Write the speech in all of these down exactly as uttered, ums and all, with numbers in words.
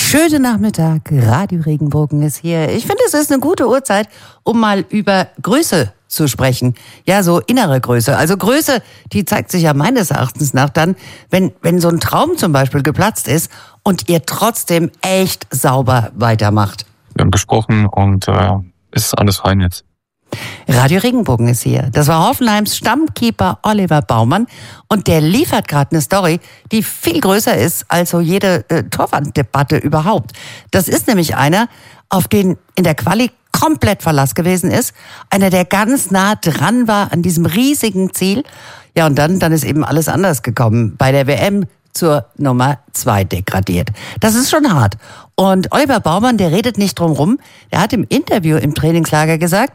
Schönen Nachmittag, Radio Regenbogen ist hier. Ich finde, es ist eine gute Uhrzeit, um mal über Größe zu sprechen. Ja, so innere Größe. Also Größe, die zeigt sich ja meines Erachtens nach dann, wenn, wenn so ein Traum zum Beispiel geplatzt ist und ihr trotzdem echt sauber weitermacht. Wir haben gesprochen und äh, ist alles fein jetzt. Radio Regenbogen ist hier. Das war Hoffenheims Stammkeeper Oliver Baumann und der liefert gerade eine Story, die viel größer ist als so jede äh, Torwanddebatte überhaupt. Das ist nämlich einer, auf den in der Quali komplett Verlass gewesen ist, einer, der ganz nah dran war an diesem riesigen Ziel. Ja, und dann, dann ist eben alles anders gekommen. Bei der W M zur Nummer zwei degradiert. Das ist schon hart. Und Oliver Baumann, der redet nicht drum rum. Der hat im Interview im Trainingslager gesagt,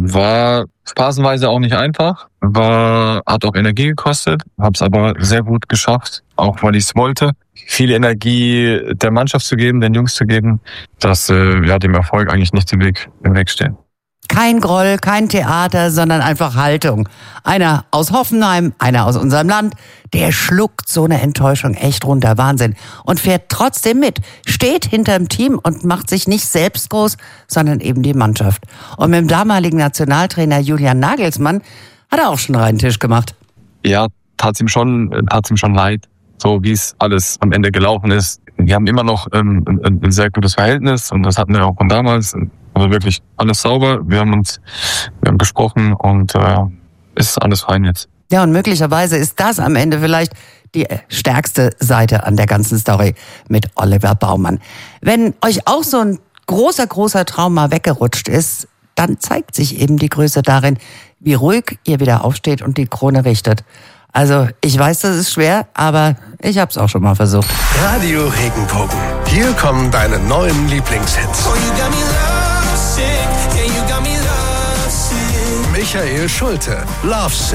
war phasenweise auch nicht einfach, war, hat auch Energie gekostet, hab's aber sehr gut geschafft, auch weil ich es wollte, viel Energie der Mannschaft zu geben, den Jungs zu geben, dass äh, ja dem Erfolg eigentlich nicht im Weg, im Weg stehen. Kein Groll, kein Theater, sondern einfach Haltung. Einer aus Hoffenheim, einer aus unserem Land, der schluckt so eine Enttäuschung echt runter, Wahnsinn. Und fährt trotzdem mit, steht hinterm Team und macht sich nicht selbst groß, sondern eben die Mannschaft. Und mit dem damaligen Nationaltrainer Julian Nagelsmann hat er auch schon reinen Tisch gemacht. Ja, tat's ihm schon, tat's ihm schon leid, so wie es alles am Ende gelaufen ist. Wir haben immer noch ähm, ein, ein sehr gutes Verhältnis und das hatten wir auch von damals. Also wirklich alles sauber. Wir haben uns, wir haben gesprochen und äh, ist alles fein jetzt. Ja, und möglicherweise ist das am Ende vielleicht die stärkste Seite an der ganzen Story mit Oliver Baumann. Wenn euch auch so ein großer, großer Traum mal weggerutscht ist, dann zeigt sich eben die Größe darin, wie ruhig ihr wieder aufsteht und die Krone richtet. Also ich weiß, das ist schwer, aber ich hab's auch schon mal versucht. Radio Regenbogen. Hier kommen deine neuen Lieblingshits. Michael Schulte, Love Sick.